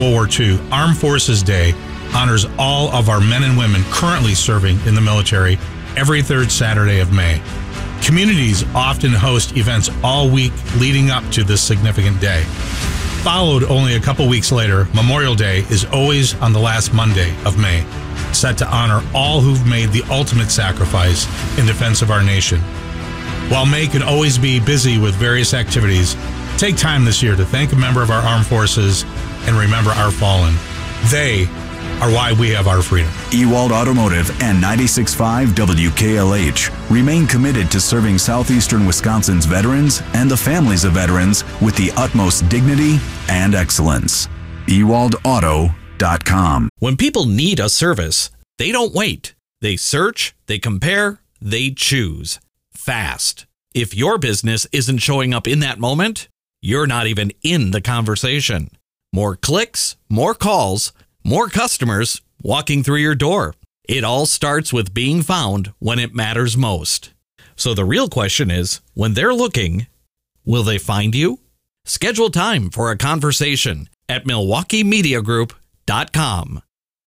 World War II, Armed Forces Day honors all of our men and women currently serving in the military every third Saturday of May. Communities often host events all week leading up to this significant day. Followed only a couple weeks later, Memorial Day is always on the last Monday of May, set to honor all who've made the ultimate sacrifice in defense of our nation. While May can always be busy with various activities, take time this year to thank a member of our armed forces and remember our fallen. They are why we have our freedom. Ewald Automotive and 96.5 WKLH remain committed to serving southeastern Wisconsin's veterans and the families of veterans with the utmost dignity and excellence. EwaldAuto.com. When people need a service, they don't wait. They search, they compare, they choose. Fast. If your business isn't showing up in that moment, you're not even in the conversation. More clicks, more calls, more customers walking through your door. It all starts with being found when it matters most. So the real question is, when they're looking, will they find you? Schedule time for a conversation at MilwaukeeMediaGroup.com.